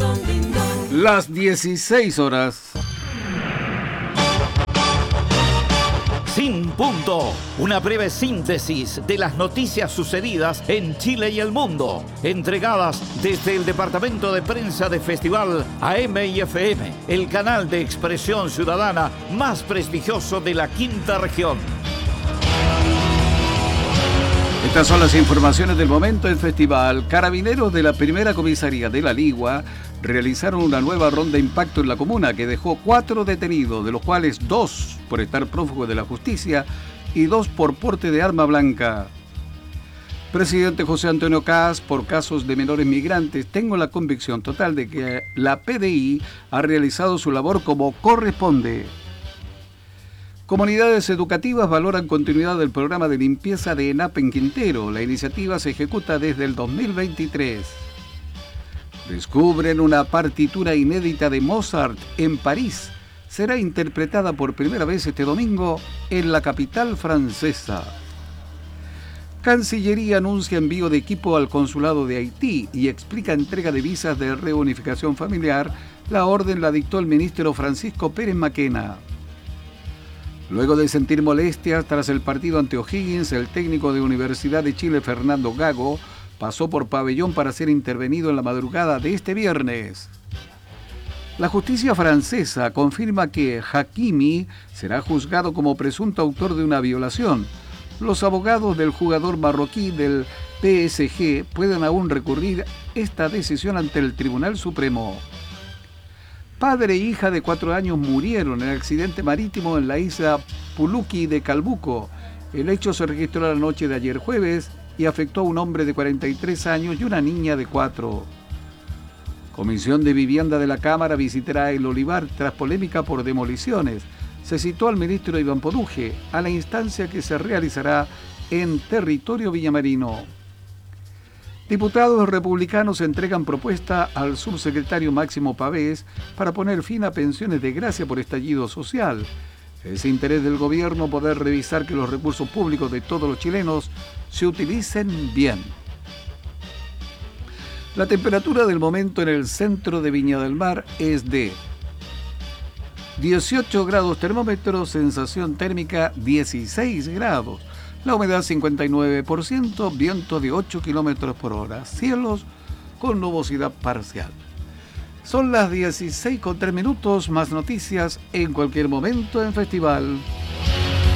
Las 16 horas. Sin punto, una breve síntesis de las noticias sucedidas en Chile y el mundo, entregadas desde el Departamento de Prensa de Festival AM y FM, el canal de expresión ciudadana más prestigioso de la quinta región. Estas son las informaciones del momento del festival. Carabineros de la primera comisaría de La Ligua realizaron una nueva ronda de impacto en la comuna que dejó 4 detenidos, de los cuales 2 por estar prófugos de la justicia y 2 por porte de arma blanca. Presidente José Antonio Kast, por casos de menores migrantes, tengo la convicción total de que la PDI ha realizado su labor como corresponde. Comunidades educativas valoran continuidad del programa de limpieza de ENAP en Quintero. La iniciativa se ejecuta desde el 2023. Descubren una partitura inédita de Mozart en París. Será interpretada por primera vez este domingo en la capital francesa. Cancillería anuncia envío de equipo al consulado de Haití y explica entrega de visas de reunificación familiar. La orden la dictó el ministro Francisco Pérez Maquena. Luego de sentir molestias tras el partido ante O'Higgins, el técnico de Universidad de Chile, Fernando Gago, pasó por pabellón para ser intervenido en la madrugada de este viernes. La justicia francesa confirma que Hakimi será juzgado como presunto autor de una violación. Los abogados del jugador marroquí del PSG pueden aún recurrir esta decisión ante el Tribunal Supremo. Padre e hija de 4 años murieron en el accidente marítimo en la isla Puluki de Calbuco. El hecho se registró la noche de ayer jueves y afectó a un hombre de 43 años y una niña de 4. Comisión de Vivienda de la Cámara visitará el Olivar tras polémica por demoliciones. Se citó al ministro Iván Poduje a la instancia que se realizará en territorio villamarino. Diputados republicanos entregan propuesta al subsecretario Máximo Pavés para poner fin a pensiones de gracia por estallido social. Es interés del gobierno poder revisar que los recursos públicos de todos los chilenos se utilicen bien. La temperatura del momento en el centro de Viña del Mar es de 18 grados termómetro, sensación térmica 16 grados. La humedad 59%, viento de 8 kilómetros por hora, cielos con nubosidad parcial. Son las 16:03, más noticias en cualquier momento en Festival.